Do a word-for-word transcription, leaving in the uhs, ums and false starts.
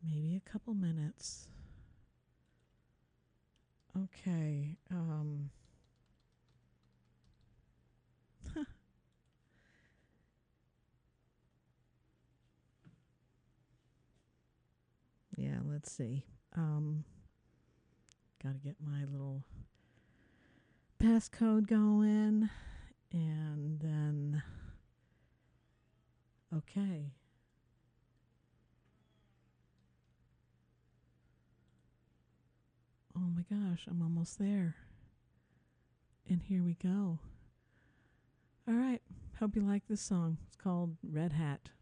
Maybe a couple minutes. Okay. Um, yeah, let's see. Um, Got to get my little passcode going. And then, okay. Oh my gosh, I'm almost there. And here we go. All right. Hope you like this song. It's called Red Hat.